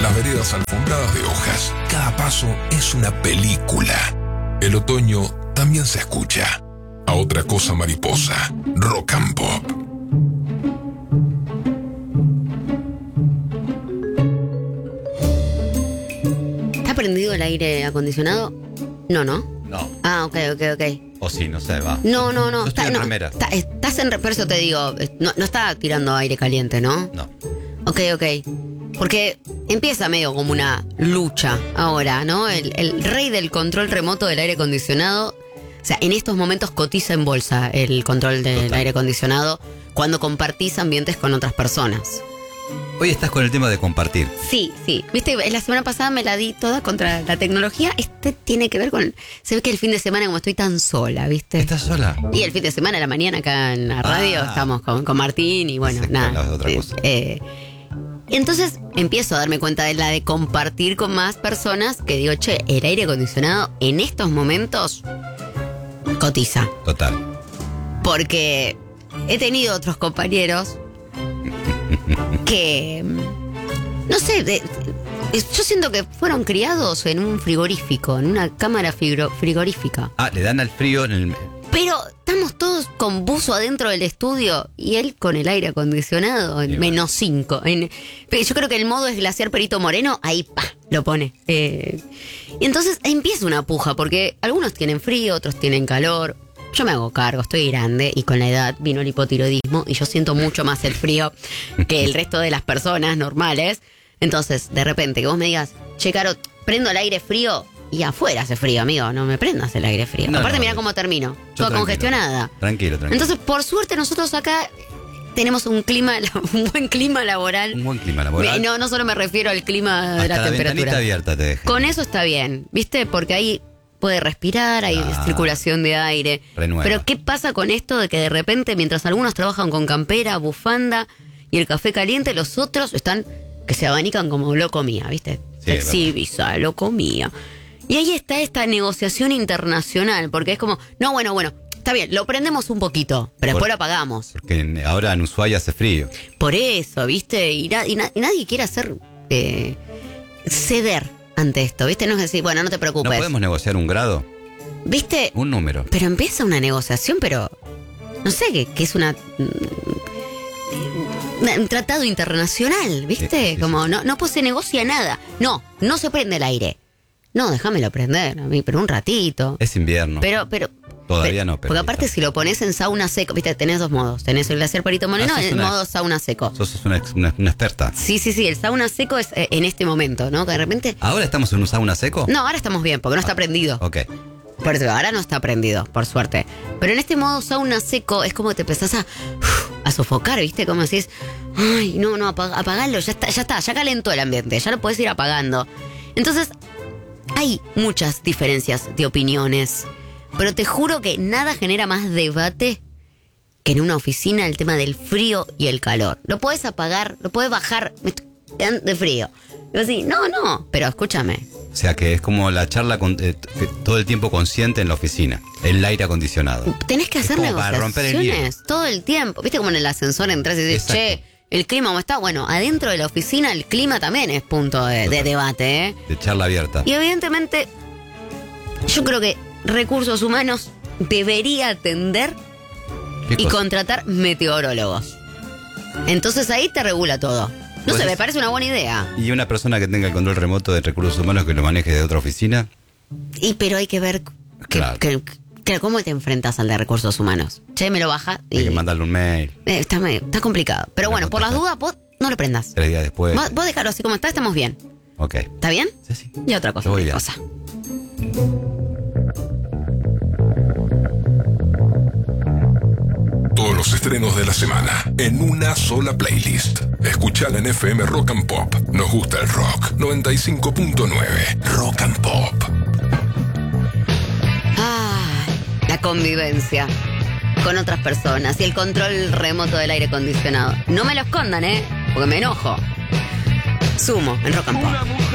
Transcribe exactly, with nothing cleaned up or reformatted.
Las veredas alfombradas de hojas. Cada paso es una película. El otoño también se escucha. A otra cosa mariposa. Rock and Pop. ¿Está prendido el aire acondicionado? No, ¿no? No. Ah, ok, ok, ok. O sí, no sé, va. No, no, no. Yo estoy está, en no, remera. está- estás en... re- Por eso te digo, no, no está tirando aire caliente, ¿no? No. Ok, ok. Porque empieza medio como una lucha ahora, ¿no? El, el rey del control remoto del aire acondicionado. O sea, en estos momentos cotiza en bolsa el control del Total. aire acondicionado cuando compartís ambientes con otras personas. Hoy estás con el tema de compartir. Sí, sí. Viste, la semana pasada me la di toda contra la tecnología. Este tiene que ver con... Se ve que el fin de semana, como estoy tan sola, ¿viste? ¿Estás sola? Y el fin de semana, a la mañana, acá en la radio, Ah. estamos con, con Martín y bueno, Pensé que nada. hablabas de otra Eh, cosa. eh, entonces empiezo a darme cuenta de la de compartir con más personas que digo, che, el aire acondicionado en estos momentos cotiza. Total. Porque he tenido otros compañeros que, no sé, de- yo siento que fueron criados en un frigorífico, en una cámara frigor- frigorífica. Ah, le dan al frío en el... Pero estamos todos con buzo adentro del estudio y él con el aire acondicionado en Bien. menos cinco. En, pero yo creo que el modo es glaciar Perito Moreno, ahí pa, lo pone. Eh, y entonces empieza una puja, porque algunos tienen frío, otros tienen calor. Yo me hago cargo, estoy grande y con la edad vino el hipotiroidismo y yo siento mucho más el frío que el resto de las personas normales. Entonces, de repente, que vos me digas, che, Caro, prendo el aire frío y afuera hace frío, amigo, no me prendas el aire frío. No, Aparte, no, mira yo- cómo termino, yo toda tranquilo. congestionada. Tranquilo, tranquilo. Entonces, por suerte, nosotros acá tenemos un clima, un buen clima laboral. Un buen clima laboral. No, no solo me refiero al clima de Hasta la, la ventanita temperatura. abierta te deja. Con eso está bien, ¿viste? Porque ahí puede respirar, hay Ah, circulación de aire. renueva. Pero ¿qué pasa con esto de que de repente, mientras algunos trabajan con campera, bufanda y el café caliente, los otros están que se abanican como lo comía, ¿viste? Sí, es Sí, Visa, lo comía. Y ahí está esta negociación internacional, porque es como, no, bueno, bueno, está bien, lo prendemos un poquito, pero Por- después lo apagamos. Porque en- ahora en Ushuaia hace frío. Por eso, ¿viste? Y, na- y na- y nadie quiere hacer eh, ceder ante esto, ¿viste? No es decir, bueno, no te ¿No preocupes. podemos negociar un grado? ¿Viste? Un número. Pero empieza una negociación, pero no sé, que, que es una mm, un tratado internacional, ¿viste? Sí, sí, Como sí. no, no pues se negocia nada. No, no se prende el aire. No, déjamelo prender a mí, pero un ratito. Es invierno. Pero, pero. Todavía pero- no, pero Porque ya aparte, está. si lo pones en sauna seco, viste, tenés dos modos. Tenés el glaciar Perito Moreno Ah, y sos el una- modo sauna seco. Sos sos una, ex- una- una experta. Sí, sí, sí, el sauna seco es eh, en este momento, ¿no? Que de repente. ¿Ahora estamos en un sauna seco? No, ahora estamos bien, porque no está prendido. Ok. Por eso, ahora no está prendido, por suerte. Pero en este modo sauna seco es como que te empezás a, a sofocar, ¿viste? Como decís, ay, no, no, apag- apagalo, ya está, ya está, ya calentó el ambiente, ya lo podés ir apagando. Entonces, hay muchas diferencias de opiniones, pero te juro que nada genera más debate que en una oficina el tema del frío y el calor. Lo podés apagar, lo podés bajar, me estoy quedando de frío. Y vos decís, no, no, pero escúchame. O sea que es como la charla con, eh, t- que todo el tiempo consciente en la oficina. El aire acondicionado. Tenés que Es hacer como para romper el negociaciones todo el tiempo. ¿Viste como en el ascensor entras y dices, Exacto. che, el clima cómo está? Bueno, adentro de la oficina el clima también es punto de, de debate, ¿eh? De charla abierta. Y evidentemente, yo creo que recursos humanos debería atender ¿Qué y cosa? contratar meteorólogos. Entonces ahí te regula todo. No Pues sé, es- me parece una buena idea. ¿Y una persona que tenga el control remoto de recursos humanos que lo maneje de otra oficina? Y pero hay que ver que, Claro. que- que- cómo te enfrentas al de recursos humanos. Che, me lo baja y... Hay que mandarle un mail Eh, está, medio- está complicado. Pero Una bueno, por las contesta. dudas, vos no lo prendas. tres días después. Vos, vos dejalo así como está, estamos bien. Ok. ¿Está bien? Sí, sí. Y otra cosa. Yo voy otra bien. cosa. Todos los estrenos de la semana en una sola playlist. Escuchala en F M Rock and Pop. Nos gusta el rock. noventa y cinco punto nueve Rock and Pop. Ah, la convivencia con otras personas y el control remoto del aire acondicionado. No me lo escondan, ¿eh? Porque me enojo. Sumo en Rock and Pop.